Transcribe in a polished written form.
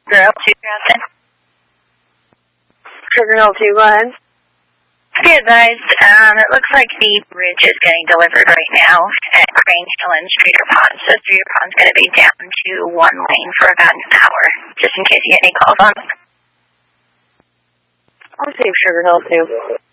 Sugar Hill 2, Justin. Sugar Hill 2, go ahead. Be advised, it looks like the bridge is getting delivered right now at Crane Hill and Streeter Pond. So Streeter Pond's going to be down to one lane for about an hour, just in case you get any calls on it. I'll save Sugar Hill 2.